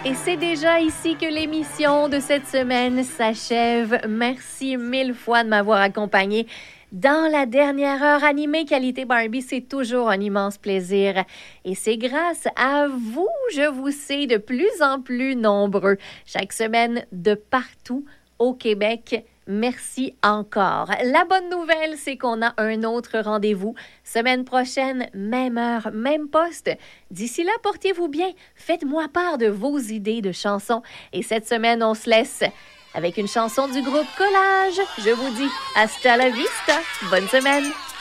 Et c'est déjà ici que l'émission de cette semaine s'achève. Merci mille fois de m'avoir accompagné dans la dernière heure animée Qualité Barbie. C'est toujours un immense plaisir. Et c'est grâce à vous, je vous sais, de plus en plus nombreux, chaque semaine de partout au Québec. Merci encore. La bonne nouvelle, c'est qu'on a un autre rendez-vous. Semaine prochaine, même heure, même poste. D'ici là, portez-vous bien. Faites-moi part de vos idées de chansons. Et cette semaine, on se laisse avec une chanson du groupe Collage. Je vous dis hasta la vista. Bonne semaine.